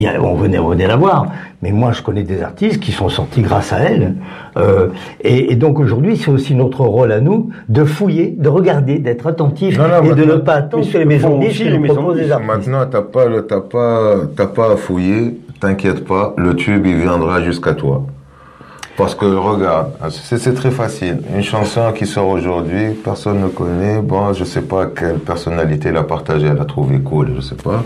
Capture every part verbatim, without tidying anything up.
On venait, on venait la voir, mais moi je connais des artistes qui sont sortis grâce à elle. Euh, et, et donc aujourd'hui, c'est aussi notre rôle à nous de fouiller, de regarder, d'être attentif non, non, et de ne pas attendre que les maisons de disques nous proposent des artistes. Maintenant, t'as pas, le, t'as pas, t'as pas à fouiller. T'inquiète pas, le tube il viendra jusqu'à toi. Parce que regarde, c'est, c'est très facile. Une chanson qui sort aujourd'hui, personne ne connaît. Bon, je sais pas quelle personnalité l'a partagée, elle a trouvé cool, je sais pas.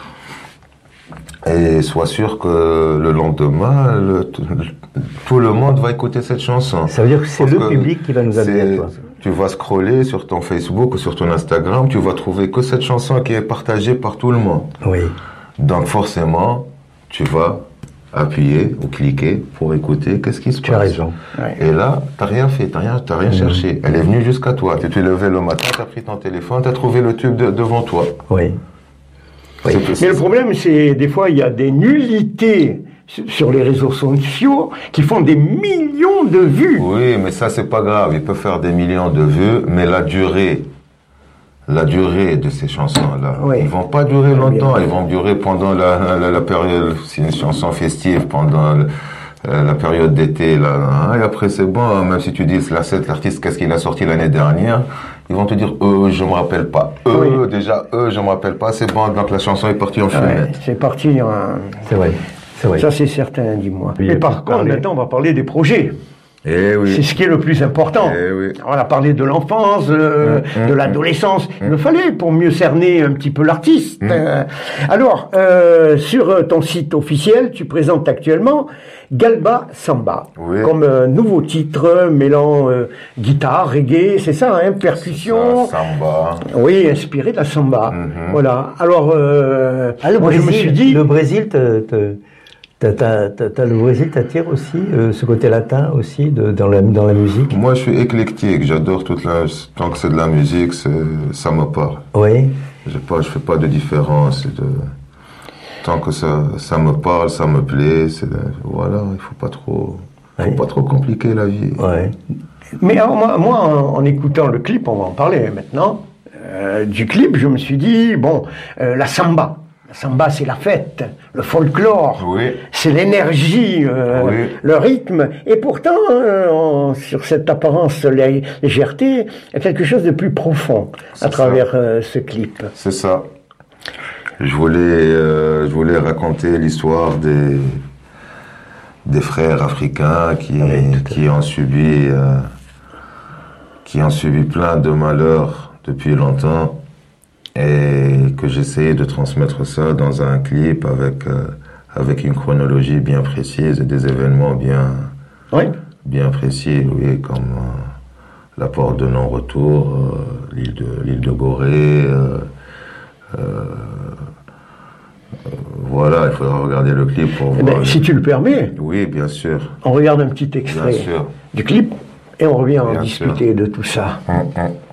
Et sois sûr que le lendemain, le, tout le monde va écouter cette chanson. Ça veut dire que c'est Parce le que public qui va nous amener à toi. Tu vas scroller sur ton Facebook ou sur ton Instagram, tu vas trouver que cette chanson qui est partagée par tout le monde. Oui. Donc forcément, tu vas appuyer ou cliquer pour écouter qu'est-ce qui se tu passe. Tu as raison. Ouais. Et là, t'as rien fait, t'as rien, t'as rien mmh. cherché. Elle est venue jusqu'à toi. Tu t'es levé le matin, t'as pris ton téléphone, t'as trouvé le tube de, devant toi. Oui. Oui. Mais le problème, c'est des fois, il y a des nullités sur les réseaux sociaux qui font des millions de vues. Oui, mais ça, c'est pas grave. Ils peuvent faire des millions de vues, mais la durée, la durée de ces chansons-là, oui. ils vont pas durer longtemps. Ils vont durer pendant la, la, la période, c'est une chanson festive, pendant le, la période d'été, là, hein, et après c'est bon, même si tu dis la cet l'artiste, qu'est-ce qu'il a sorti l'année dernière, ils vont te dire, eux, je me rappelle pas. Eux, oui. déjà, eux, je me rappelle pas, c'est bon, donc la chanson est partie en fumette. Ouais, c'est parti en... C'est vrai, c'est vrai. Ça c'est certain, dis-moi. Oui, mais par contre, parler. Maintenant, on va parler des projets. Eh oui. C'est ce qui est le plus important. Eh oui. On a parlé de l'enfance, euh, mmh, de l'adolescence. Mmh. Il me fallait pour mieux cerner un petit peu l'artiste. Mmh. Euh, alors, euh, sur ton site officiel, tu présentes actuellement Galba Samba oui. comme euh, nouveau titre mêlant euh, guitare, reggae, c'est ça, hein, percussion. Ça, samba. Oui, inspiré de la samba. Mmh. Voilà. Alors, euh, ah, le moi Brésil, je me suis dit, le Brésil te, te... T'as, t'as, t'as, le Brésil t'attire aussi, euh, ce côté latin aussi de, dans, la, dans la musique? Moi, je suis éclectique. J'adore toute la... Tant que c'est de la musique, c'est, ça me parle. Oui. Je ne fais pas de différence. De... Tant que ça, ça me parle, ça me plaît. C'est de... Voilà, il ne faut pas trop... faut oui. pas trop compliquer la vie. Ouais. Mais alors, moi, moi en, en écoutant le clip, on va en parler maintenant, euh, du clip, je me suis dit, bon, euh, la samba. La samba, c'est la fête, le folklore, oui. c'est l'énergie, euh, oui. le rythme. Et pourtant, euh, en, sur cette apparence légèreté, il y a quelque chose de plus profond c'est à travers euh, ce clip. C'est ça. Je voulais, euh, je voulais raconter l'histoire des, des frères africains qui, oui, qui ont subi, euh, qui ont subi plein de malheurs depuis longtemps. Et que j'essayais de transmettre ça dans un clip avec euh, avec une chronologie bien précise et des événements bien oui. bien précis, oui, comme euh, la porte de non-retour, euh, l'île de l'île de Gorée. Euh, euh, euh, voilà, il faudra regarder le clip pour eh voir. Ben, si tu le permets. Oui, bien sûr. On regarde un petit extrait bien sûr. du clip et on revient bien en discuter sûr. de tout ça. Hum, hum.